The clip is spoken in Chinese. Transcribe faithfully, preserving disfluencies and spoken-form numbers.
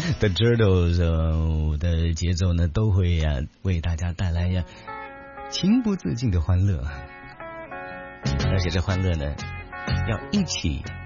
The Turtles、呃、的节奏呢，都会呀、啊、为大家带来呀情不自禁的欢乐，而且这欢乐呢，要一起